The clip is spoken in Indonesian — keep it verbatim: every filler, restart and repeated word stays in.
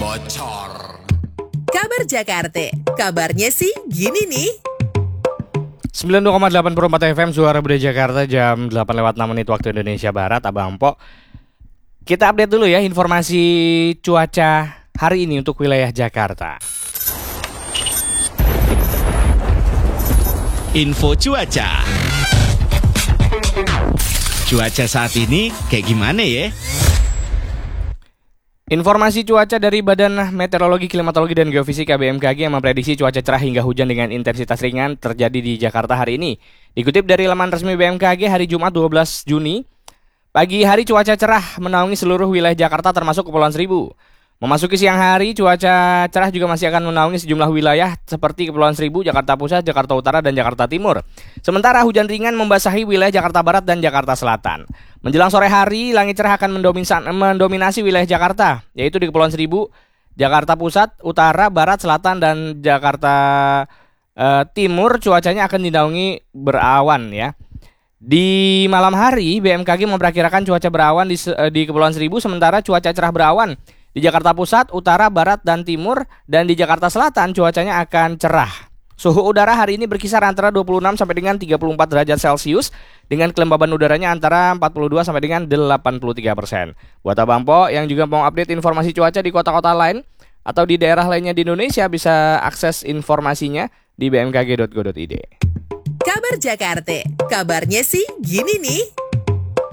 bocor. Kabar Jakarta, kabarnya sih gini nih. sembilan puluh dua koma delapan puluh empat F M Suara Budaya Jakarta, jam delapan lewat enam menit waktu Indonesia Barat. Abang Po, kita update dulu ya informasi cuaca hari ini untuk wilayah Jakarta. Info cuaca. Cuaca saat ini kayak gimana ya? Informasi cuaca dari Badan Meteorologi, Klimatologi, dan Geofisika B M K G yang memprediksi cuaca cerah hingga hujan dengan intensitas ringan terjadi di Jakarta hari ini. Dikutip dari laman resmi B M K G hari Jumat dua belas Juni, pagi hari cuaca cerah menaungi seluruh wilayah Jakarta termasuk Kepulauan Seribu. Memasuki siang hari, cuaca cerah juga masih akan menaungi sejumlah wilayah seperti Kepulauan Seribu, Jakarta Pusat, Jakarta Utara, dan Jakarta Timur. Sementara hujan ringan membasahi wilayah Jakarta Barat dan Jakarta Selatan. Menjelang sore hari, langit cerah akan mendominasi wilayah Jakarta, yaitu di Kepulauan Seribu, Jakarta Pusat, Utara, Barat, Selatan, dan Jakarta eh, Timur. Cuacanya akan dinaungi berawan ya. Di malam hari, B M K G memperkirakan cuaca berawan di, di Kepulauan Seribu, sementara cuaca cerah berawan di Jakarta Pusat, Utara, Barat, dan Timur, dan di Jakarta Selatan cuacanya akan cerah. Suhu udara hari ini berkisar antara dua puluh enam sampai dengan tiga puluh empat derajat Celcius dengan kelembaban udaranya antara empat puluh dua sampai dengan delapan puluh tiga persen. Buat Abang Po yang juga mau update informasi cuaca di kota-kota lain atau di daerah lainnya di Indonesia, bisa akses informasinya di b m k g dot go dot i d. Kabar Jakarta, kabarnya sih gini nih.